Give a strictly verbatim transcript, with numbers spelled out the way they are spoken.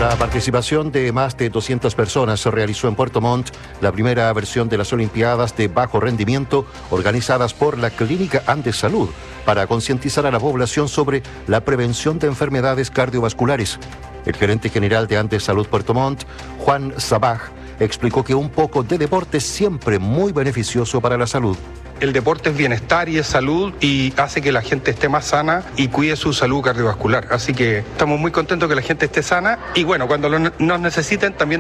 la participación de más de doscientas personas se realizó en Puerto Montt la primera versión de las Olimpiadas de Bajo Rendimiento organizadas por la Clínica Andes Salud para concientizar a la población sobre la prevención de enfermedades cardiovasculares. El gerente general de Andes Salud Puerto Montt, Juan Sabaj, explicó que un poco de deporte es siempre muy beneficioso para la salud. El deporte es bienestar y es salud y hace que la gente esté más sana y cuide su salud cardiovascular. Así que estamos muy contentos que la gente esté sana y bueno, cuando lo, nos necesiten también